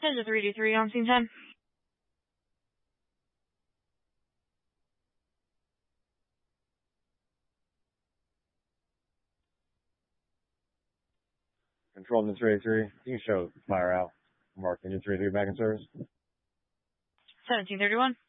Here's a 323 on scene 10. Control Engine 383. You can show fire out. Mark Engine 383 back in service. 1731.